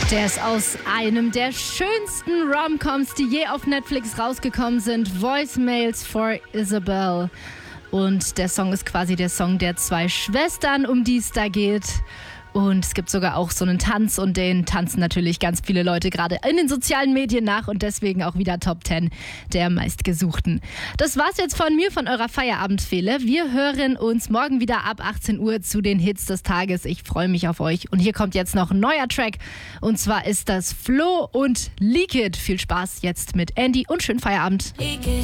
Der ist aus einem der schönsten Rom-Coms, die je auf Netflix rausgekommen sind. Voicemails for Isabel. Und der Song ist quasi der Song der zwei Schwestern, um die es da geht. Und es gibt sogar auch so einen Tanz und den tanzen natürlich ganz viele Leute gerade in den sozialen Medien nach und deswegen auch wieder Top 10 der meistgesuchten. Das war's jetzt von mir, von eurer Feierabendfehle. Wir hören uns morgen wieder ab 18 Uhr zu den Hits des Tages. Ich freue mich auf euch. Und hier kommt jetzt noch ein neuer Track und zwar ist das Flo und Leak It. Viel Spaß jetzt mit Andy und schönen Feierabend.